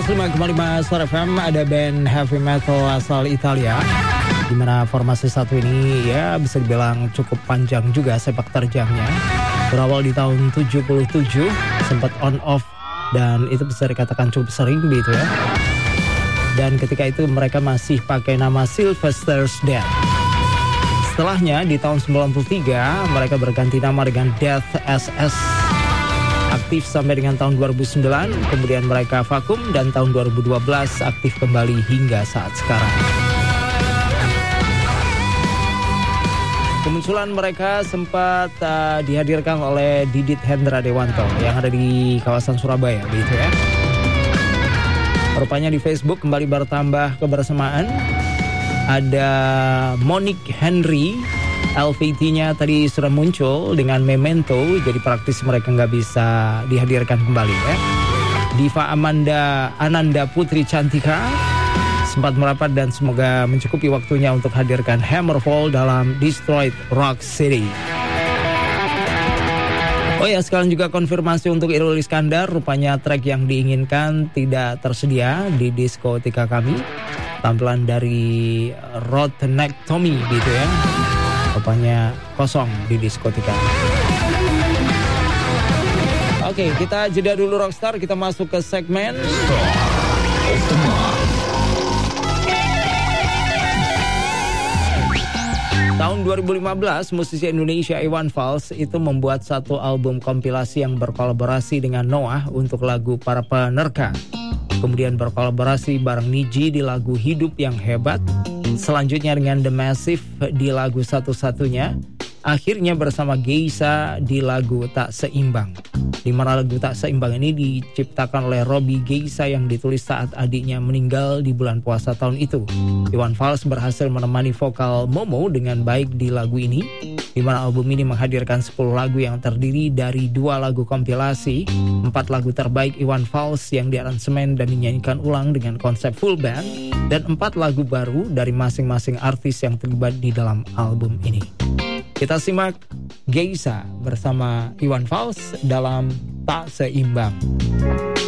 105,5 Suara FM. Ada band heavy metal asal Italia, di mana formasi satu ini ya bisa dibilang cukup panjang juga sepak terjangnya. Berawal di tahun 77, sempat on off, dan itu bisa dikatakan cukup sering gitu ya. Dan ketika itu mereka masih pakai nama Sylvester's Death. Setelahnya di tahun 93 mereka berganti nama dengan Death SS. Aktif sampai dengan tahun 2009, kemudian mereka vakum dan tahun 2012 aktif kembali hingga saat sekarang. Kemunculan mereka sempat dihadirkan oleh Didit Hendra Dewanto yang ada di kawasan Surabaya, begitu ya. Rupanya di Facebook kembali bertambah kebersamaan. Ada Monique Henry, LVT-nya tadi sudah muncul dengan Memento, jadi praktis mereka nggak bisa dihadirkan kembali ya. Diva Ananda Putri Cantika sempat merapat dan semoga mencukupi waktunya untuk hadirkan Hammerfall dalam Destroyed Rock City. Oh ya, sekarang juga konfirmasi untuk Irul Iskandar, rupanya track yang diinginkan tidak tersedia di diskotika kami. Tampilan dari Rottnectomy gitu ya, rupanya kosong di diskotika. Oke, kita jeda dulu Rockstar, kita masuk ke segmen Tahun 2015, musisi Indonesia Iwan Fals itu membuat satu album kompilasi yang berkolaborasi dengan Noah untuk lagu Para Penerka. Kemudian berkolaborasi bareng Niji di lagu Hidup Yang Hebat. Selanjutnya dengan The Massive di lagu Satu-Satunya. Akhirnya bersama Geisha di lagu Tak Seimbang. Di mana lagu Tak Seimbang ini diciptakan oleh Robbie Geisha yang ditulis saat adiknya meninggal di bulan puasa tahun itu. Iwan Fals berhasil menemani vokal Momo dengan baik di lagu ini, di mana album ini menghadirkan 10 lagu yang terdiri dari 2 lagu kompilasi, 4 lagu terbaik Iwan Fals yang diaransemen dan dinyanyikan ulang dengan konsep full band, dan 4 lagu baru dari masing-masing artis yang terlibat di dalam album ini. Kita simak Geisha bersama Iwan Fals dalam Tak Seimbang.